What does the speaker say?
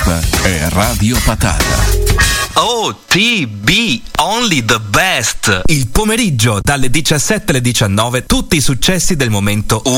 Questa è Radio Patata. OTB, only the best. Il pomeriggio dalle 17 alle 19, tutti i successi del momento